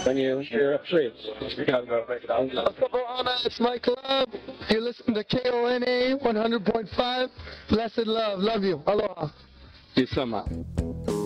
when you're free. You gotta go break it down. It's Mike Love. You listen to KONA 100.5. Blessed love. Love you. Aloha. Peace,